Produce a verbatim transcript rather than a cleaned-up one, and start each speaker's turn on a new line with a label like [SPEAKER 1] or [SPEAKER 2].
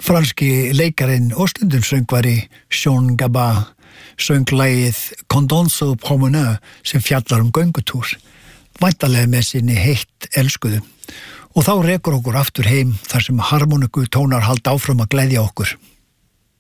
[SPEAKER 1] Franski leikarinn og stundum söngvari Jean Gabin söng lagið Condonceau Promenade sem fjallar um göngutúr, væntanlega með sinni heitt elskuðu. Og þá rekur okkur aftur heim þar sem harmoniku tónar halda áfram að gleðja okkur.